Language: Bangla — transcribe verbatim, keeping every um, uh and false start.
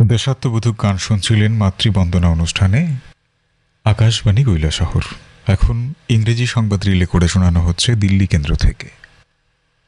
দেশাত্মবোধক গান শুনছিলেন মাতৃবন্দনা অনুষ্ঠানে আকাশবাণী কৈলাসহর। এখন ইংরেজি সংবাদ রিলে করে শোনানো হচ্ছে দিল্লি কেন্দ্র থেকে।